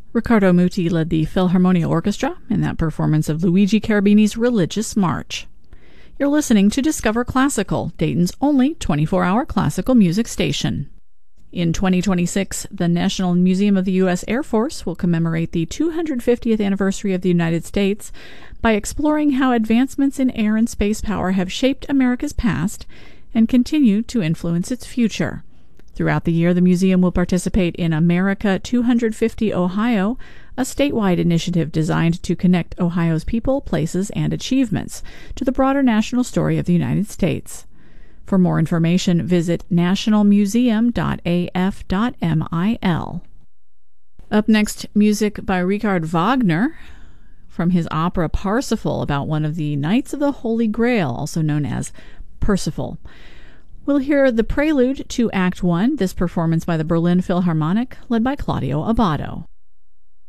Riccardo Muti led the Philharmonia Orchestra in that performance of Luigi Cherubini's Religious March. You're listening to Discover Classical, Dayton's only 24-hour classical music station. In 2026, the National Museum of the U.S. Air Force will commemorate the 250th anniversary of the United States by exploring how advancements in air and space power have shaped America's past and continue to influence its future. Throughout the year, the museum will participate in America 250 Ohio, a statewide initiative designed to connect Ohio's people, places, and achievements to the broader national story of the United States. For more information, visit nationalmuseum.af.mil. Up next, music by Richard Wagner from his opera Parsifal, about one of the Knights of the Holy Grail, also known as Percival. We'll hear the prelude to Act 1, this performance by the Berlin Philharmonic, led by Claudio Abbado.